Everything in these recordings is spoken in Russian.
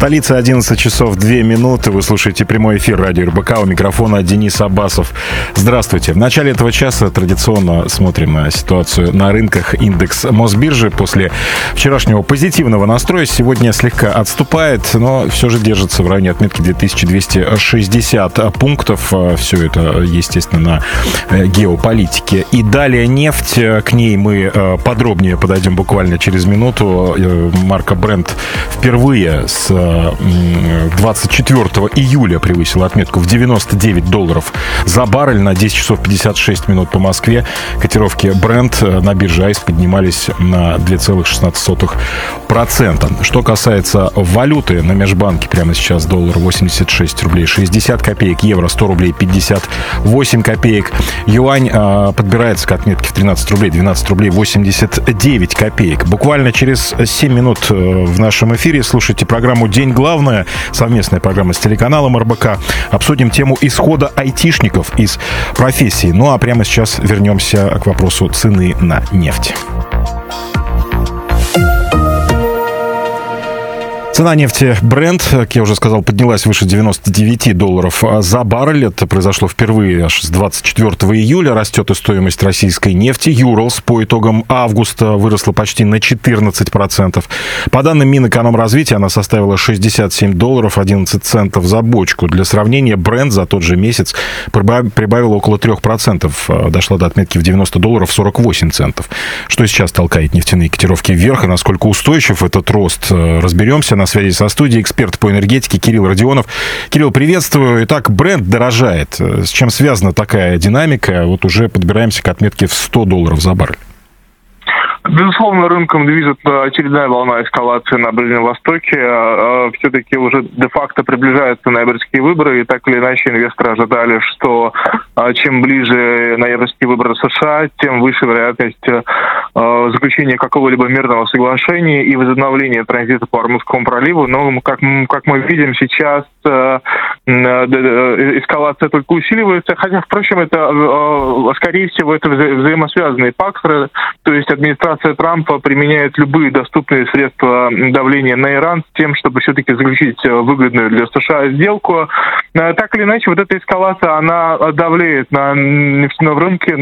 столице 11 часов 2 минуты. Вы слушаете прямой эфир радио РБК. У микрофона Денис Аббасов. Здравствуйте. В начале этого часа традиционно смотрим на ситуацию на рынках. Индекс Мосбиржи после вчерашнего позитивного настроя сегодня слегка отступает, но все же держится в районе отметки 2260 пунктов. Все это, естественно, на геополитике. И далее нефть. К ней мы подробнее подойдем буквально через минуту. Марка Brent впервые с 24 июля превысила отметку в $99 за баррель на 10 часов 56 минут по Москве. Котировки Brent на бирже АИС поднимались на 2,16%. Что касается валюты, на межбанке прямо сейчас доллар 86 рублей 60 копеек, евро 100 рублей 58 копеек, юань подбирается к отметке в 13 рублей 12 рублей 89 копеек. Буквально через 7 минут в нашем эфире слушайте программу «День главное», совместная программа с телеканалом РБК. Обсудим тему исхода айтишников из профессии. Ну а прямо сейчас вернемся к вопросу цены на нефть. Цена нефти Brent, как я уже сказал, поднялась выше $99 за баррель. Это произошло впервые аж с 24 июля. Растет и стоимость российской нефти. Urals по итогам августа выросла почти на 14%. По данным Минэкономразвития, она составила $67.11 за бочку. Для сравнения, Brent за тот же месяц прибавила около 3%. Дошла до отметки в $90.48. Что сейчас толкает нефтяные котировки вверх и насколько устойчив этот рост, разберемся. На связи со студией эксперт по энергетике Кирилл Родионов. Кирилл, приветствую. Итак, Brent дорожает. С чем связана такая динамика? Вот уже подбираемся к отметке в $100 за баррель. Безусловно, рынком движет очередная волна эскалации на Ближнем Востоке. Все-таки уже де-факто приближаются ноябрьские выборы, и так или иначе инвесторы ожидали, что чем ближе ноябрьские выборы США, тем выше вероятность заключения какого-либо мирного соглашения и возобновления транзита по Ормузскому проливу. Но, как мы видим, сейчас эскалация только усиливается, хотя, впрочем, это, скорее всего, это взаимосвязанные факторы, то есть администрация Трампа применяет любые доступные средства давления на Иран с тем, чтобы все-таки заключить выгодную для США сделку. Так или иначе, вот эта эскалация, она давлеет на нефтяном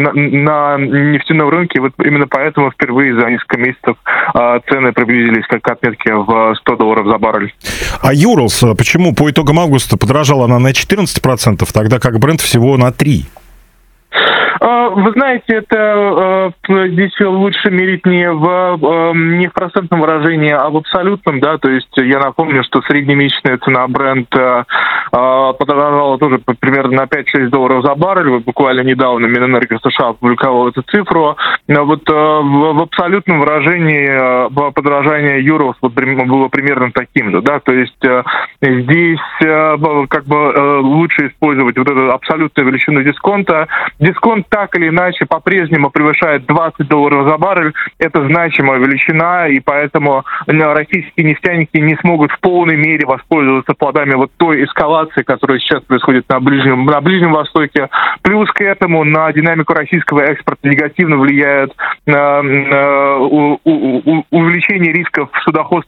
рынке, вот именно поэтому впервые за несколько месяцев цены приблизились к отметке в $100 за баррель. А Urals, почему по итогам августа подорожала она на 14%, тогда как Brent всего на 3%? Вы знаете, это здесь лучше мерить не в процентном выражении, а в абсолютном, да, то есть я напомню, что среднемесячная цена Brent подорожала тоже примерно на $5-6 за баррель. Вот буквально недавно Минэнерго США опубликовал эту цифру. Но вот в абсолютном выражении подорожание Urals было примерно таким же, да, то есть здесь как бы лучше использовать вот эту абсолютную величину дисконта. Дисконт так или иначе по-прежнему превышает $20 за баррель. Это значимая величина, и поэтому российские нефтяники не смогут в полной мере воспользоваться плодами вот той эскалации, которая сейчас происходит на Ближнем Востоке. Плюс к этому на динамику российского экспорта негативно влияет увеличение рисков судоходства